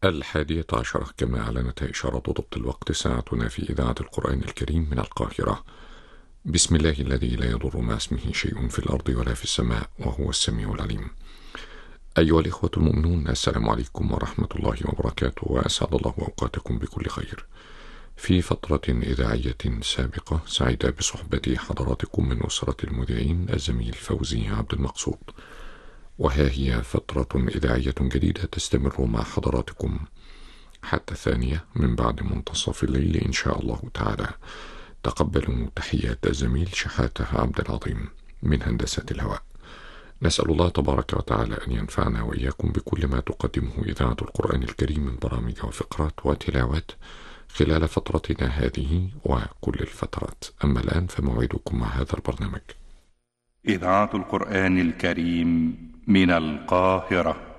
11 كما أعلنت إشارة ضبط الوقت ساعتنا في إذاعة القرآن الكريم من القاهرة. بسم الله الذي لا يضر مع اسمه شيء في الأرض ولا في السماء وهو السميع العليم. أيها الإخوة المؤمنون، السلام عليكم ورحمة الله وبركاته، وأسعد الله أوقاتكم بكل خير. في فترة إذاعية سابقة سعيد بصحبة حضراتكم من أسرة المذيعين الزميل فوزي عبد المقصود، وها هي فترة إذاعية جديدة تستمر مع حضراتكم حتى 2 من بعد منتصف الليل إن شاء الله تعالى. تقبلوا تحيات الزميل شحاتة عبد العظيم من هندسة الهواء. نسأل الله تبارك وتعالى أن ينفعنا وإياكم بكل ما تقدمه إذاعة القرآن الكريم من برامج وفقرات وتلاوات خلال فترتنا هذه وكل الفترات. أما الآن فموعدكم مع هذا البرنامج. إذاعة القرآن الكريم من القاهرة.